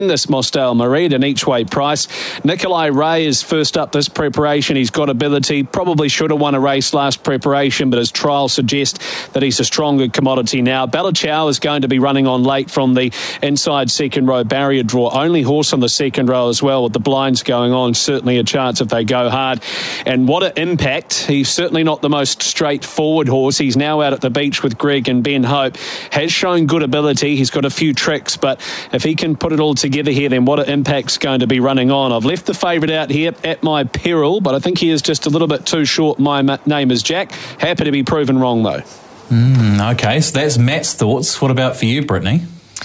This Mostel Marie at an each-way price. Nikolai Ray is first up this preparation. He's got ability. Probably should have won a race last preparation, but his trial suggests that he's a stronger commodity now. Bella Ciao is going to be running on late from the inside second row barrier draw. Only horse on the second row as well with the blinds going on. Certainly a chance if they go hard. And what an impact. He's certainly not the most straightforward horse. He's now out at the beach with Greg and Ben Hope. Has shown good ability. He's got a few tricks, but if he can put it all together here, then what an impact's going to be running on. I've left the favourite out here at my peril, but I think he is just a little bit too short. My name is Jack. Happy to be proven wrong, though. Okay, so that's Matt's thoughts. What about for you, Brittany?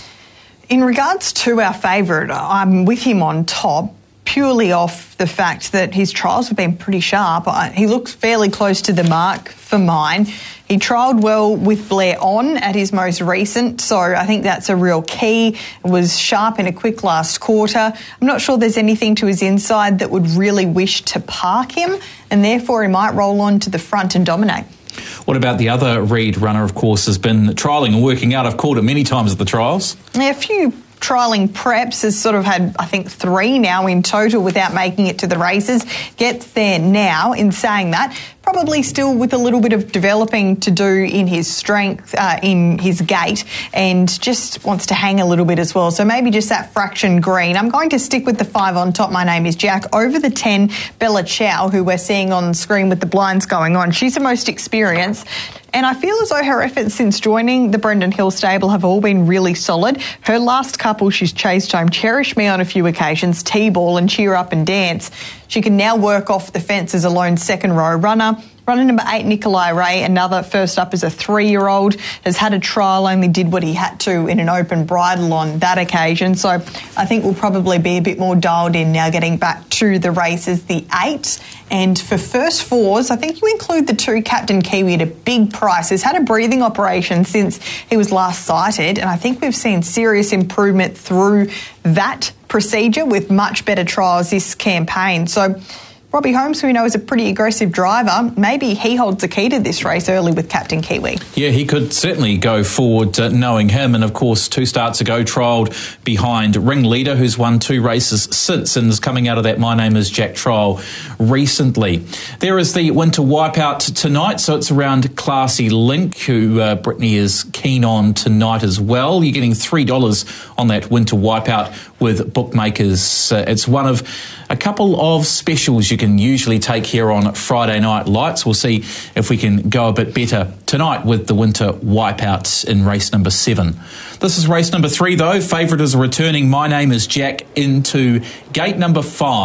In regards to our favourite, I'm with him on top, purely off the fact that his trials have been pretty sharp. He looks fairly close to the mark for mine. He trialled well with Blair On at his most recent, so I think that's a real key. It was sharp in a quick last quarter. I'm not sure there's anything to his inside that would really wish to park him, and therefore he might roll on to the front and dominate. What about the other Reed runner, of course, has been trialling and working out. I've called it many times at the trials. Yeah, a few trialling preps, has sort of had, I think, 3 now in total without making it to the races. Gets there now. In saying that, probably still with a little bit of developing to do in his strength, in his gait, and just wants to hang a little bit as well. So maybe just that fraction green. I'm going to stick with the 5 on top. My name is Jack. Over the 10, Bella Ciao, who we're seeing on screen with the blinds going on. She's the most experienced. And I feel as though her efforts since joining the Brendan Hill stable have all been really solid. Her last couple she's chased home Cherish Me on a few occasions, T-Ball and Cheer Up and Dance. She can now work off the fence as a lone second row runner. Runner number 8, Nikolai Ray, another first up as a 3-year-old, has had a trial, only did what he had to in an open bridle on that occasion. So I think we'll probably be a bit more dialed in now getting back to the races, the 8. And for first fours, I think you include the 2, Captain Kiwi, at a big price. He's had a breathing operation since he was last sighted, and I think we've seen serious improvement through that procedure with much better trials this campaign. So Robbie Holmes, who we know is a pretty aggressive driver, maybe he holds the key to this race early with Captain Kiwi. Yeah, he could certainly go forward knowing him. And, of course, 2 starts ago, trialled behind Ringleader, who's won 2 races since and is coming out of that My Name is Jack trial recently. There is the Winter Wipeout tonight, so it's around Classy Link, who Brittany is keen on tonight as well. You're getting $3 on that Winter Wipeout with bookmakers. It's one of a couple of specials you can usually take here on Friday Night Lights. We'll see if we can go a bit better tonight with the Winter Wipeout in race number 7. This is race number 3, though. Favourite is returning My Name is Jack into gate number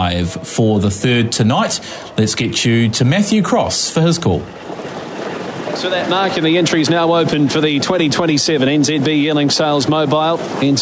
5 for the 3rd tonight. Let's get you to Matthew Cross for his call. So that mark in the entry is now open for the 2027 NZB Yearling Sales Mobile,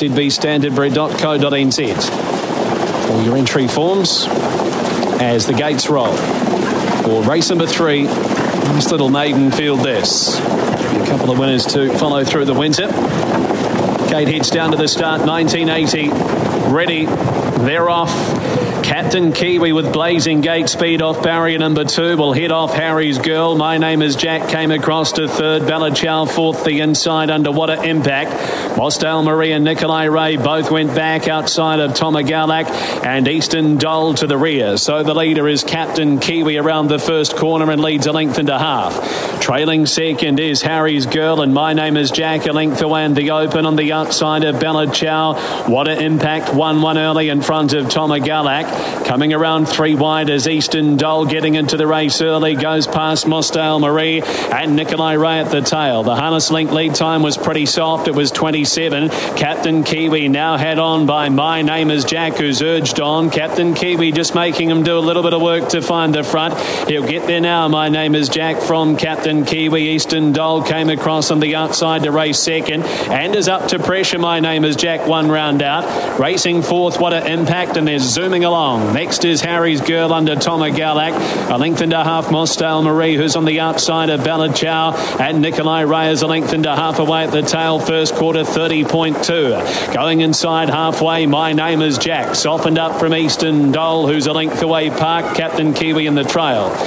nzbstandardbred.co.nz. All your entry forms as the gates roll. For race number 3, nice little maiden field this. A couple of winners to follow through the winter. Gate heads down to the start, 1980. Ready, they're off. Captain Kiwi with blazing gate speed off barrier number 2 will head off Harry's Girl. My Name is Jack came across to 3rd. Bella Ciao 4th, the inside under What a Impact. Mostel Marie and Nikolai Ray both went back outside of Tomagalak and Eastern Dole to the rear. So the leader is Captain Kiwi around the first corner and leads a length and a half. Trailing second is Harry's Girl and My Name is Jack a length away in the open on the outside of Bella Ciao. What a Impact 1-1 early in front of Tomagalak. Coming around 3 wide as Eastern Dole getting into the race early, goes past Mostel Marie and Nikolai Ray at the tail. The harness link lead time was pretty soft. It was 27. Captain Kiwi now head on by My Name is Jack, who's urged on. Captain Kiwi just making him do a little bit of work to find the front. He'll get there now. My Name is Jack from Captain Kiwi. Eastern Dole came across on the outside to race second and is up to pressure. My Name is Jack 1 round out. Racing 4th, What a Impact, and they're zooming along. Next is Harry's Girl under Tomagalak. A length and a half Mostel Marie, who's on the outside of Bella Ciao, and Nikolai Ray is a length and a half away at the tail. First quarter 30.2. Going inside halfway, My Name is Jack. Softened up from Eastern Dole, who's a length away. Park Captain Kiwi in the trail.